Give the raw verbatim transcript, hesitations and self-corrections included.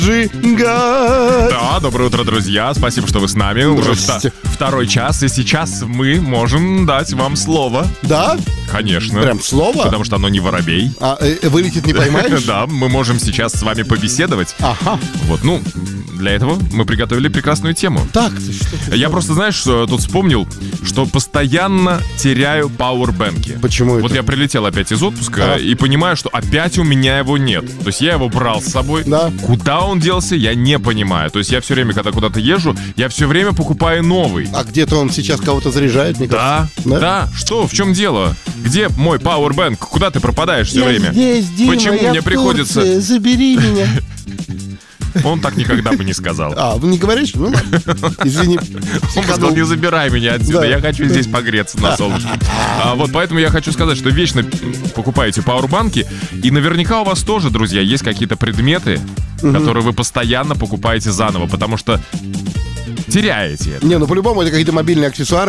Джингать. Да, доброе утро, друзья. Спасибо, что вы с нами. Уже вта- второй час, и сейчас мы можем дать вам слово. Да? Конечно. Прям слово? Потому что оно не воробей. А э, вылетит, не поймаешь? Да, мы можем сейчас с вами побеседовать. Ага. Вот, ну, для этого мы приготовили прекрасную тему. Так, ты что? ты Я что? просто, знаешь, что тут вспомнил, что постоянно теряю пауэрбэнки. Почему это? Вот я прилетел опять из отпуска Ага. и понимаю, что опять у меня его нет. То есть я его брал с собой. Да. Куда он делся, я не понимаю. То есть я все время, когда куда-то езжу, я все время покупаю новый. А где-то он сейчас кого-то заряжает, мне Да, кажется. да, Что? В чем дело? Где мой пауэрбэнк? Куда ты пропадаешь все Я время? здесь, Дима, Почему я мне в приходится? Турции, забери меня. Он так никогда бы не сказал. А, вы не говоришь? Ну ладно. Извини. Он бы сказал, не забирай меня отсюда, Да. я хочу здесь погреться на солнышке. А вот поэтому я хочу сказать, что вечно покупаете пауэрбанки, и наверняка у вас тоже, друзья, есть какие-то предметы, которые вы постоянно покупаете заново, потому что теряете это. Не, ну по-любому это какие-то мобильные аксессуары.